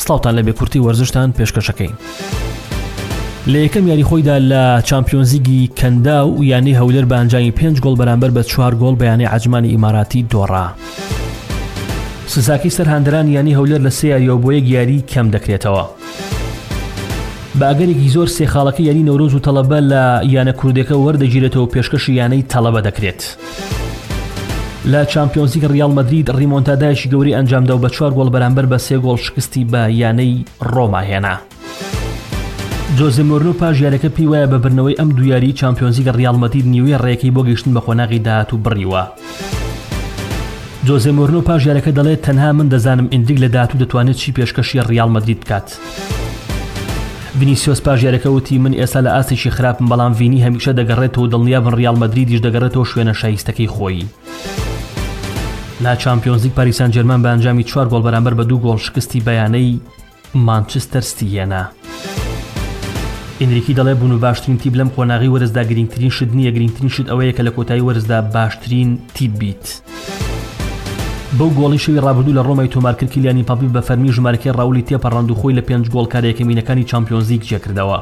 سڵاوتان لە بێکورتی وەرزشتان پێشکەشەکەین. لە یەکەم یاریخۆیدا لە چامپیۆنز لیگی کەندا و یانەی هەولێر بە ئەنجامی 5 گۆڵ بەرامبەر بە 4 گۆڵ بە یانەی عەجمانی ئیماراتی دۆڕا. سزاکەی سەرهاندەران یانەی هەولێر لە 3 یاریەوە بۆ 1 یاری کەم دەکرێتەوە. بە ئەگەرێکی زۆر سێخاڵەکە یانی نەورۆز و تەڵەبە لە یانە کوردەکە وەردەگیرێتەوە و پێشکەشی یانەی تەڵەبە دەکرێت. لە چامپیۆنز لیگ ریال مەدرید ڕیمۆنتادایەکی گەوری ئەنجامدا و بە 4 گۆڵ بەرامبەر بە 3 گۆڵ شکستی بە یانەی ڕۆما هێنا. جۆزێ مۆرینۆ پاش یاریەکە پێی وایە بە برنەوەی ئەم دوو یاری چامپیۆنز لیگ ریال مەدرید نیوەی ڕێیەکەی بۆ گەیشتن بە خۆناغی داهات و بڕیوە. جۆزێ مۆرینۆ پاش یاریەکە دەڵێت تەنها من دەزانم ئیندیک لە داهاتوو دەتوانێت چی پێشکەشی ریال مەدرید بکات. ڤینیسیۆس پاش یاریەکە وتی من ئێستا لە ئاستێکی خراپم، بەڵام ڤینی هەمیشە دەگەڕێتەوە دڵنیابن ریال مەدریدیش دەگەڕێتەوە شوێنە شایستەکەی خۆی. لە چامپیۆنز لیگ پاریس سان ژێرمان بە ئەنجامی 4 گۆڵ بەرامبەر بە 2 گۆڵ شکستی بە یانەی مانچستەر سیتی هێنا. ئینریکی دەڵێ بوون و باشترین تیپ لەم خۆناغی وەرزدا گرنگترین شت نییە، گرنگترین شت ئەوەیە کە لە کۆتایی وەرزدا باشترین تیپ بیت. بەو گۆڵی شەوی ڕابردوو لە ڕۆمای تۆمارکرد کیلیانی مباپێ بە فەرمی ژمارەکەی ڕاولی تێپەڕاند و خۆی لە 5 گۆڵ کارەیەکەمینەکانی چامپیۆنز لیگ جێکردەوە.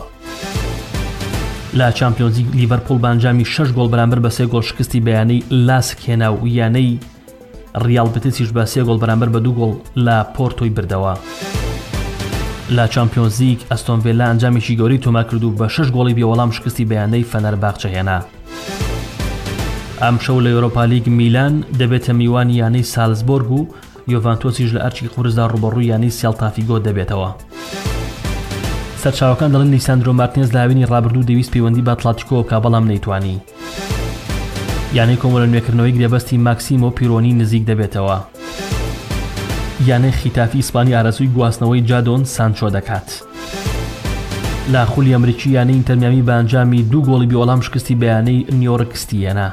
لە چامپیۆنز لیگ لیڤەرپوڵ بە ئەنجامی 6 گۆڵ بەرامبەر بە 3 گۆڵ شکستی بە یانەی لاسک هێنا و یانەی ریال بتیسیش بە 3 گۆڵ بەرامبەر بە 2 گۆڵ لە پۆرتۆی بردەوە. لە چامپیۆنز لیگ ئەستۆن ڤیلا ئەنجامێکی گەورەی تۆمار کرد و بە 6 گۆڵی بێوەڵام شکستی بە یانەی فەنەرباغچە هێنا. ئەم شەو لە ئەوروپا لیگ میلان دەبێتە میوانی یانەی سالزبۆرگ و یۆڤانتۆسیش لە ئەرچی قورسدا ڕوبەڕووی یانەی سێلتا ڤیگۆ دەبێتەوە. سەرچاوەکان دەڵێن لیساندرۆ مارتینز لە هاوینی ڕابردوو دەویست پەیوەندی بە ئەتلەتیکۆ بکات بەڵام نەیتوانی. یانەی کۆمەڵە نوێکردنەوەی گرێبەستی ماکسیمۆ پیرۆنی نزیک دەبێتەوە. یانەی خیتافی ئیسپانی ئارەزووی گواستنەوەی جادۆن سانچۆ دەکات. لە خولی ئەمریکی یانەی ئینتەر میامی بە ئەنجامی 2 گۆڵی بێوەڵام شکستی بە یانەی نیویۆرک سیتی هێنا.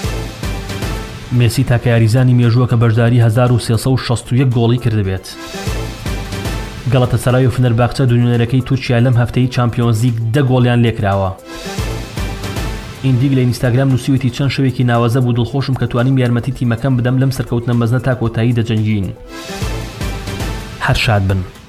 مێسی تاکە یاریزانی مێژووە کە بەشداری 1361 گۆڵی کردبێت. گەڵەتەسەرای و فەنەرباغچە دونیۆنەرەکەی تورکیا لەم هەفتەی چامپیۆنز لیگ 10 گۆڵیان لێکراوە. ئیندیک لە ئینستاگرام نووسیوەتی چەند شەوێکی ناوەزە بوو دڵخۆشم کە توانیم یارمەتی تیمەکەم بدەم لەم سەرکەوتنە مەزنە تا کۆتایی دەجەنگین. هەر شاد بن.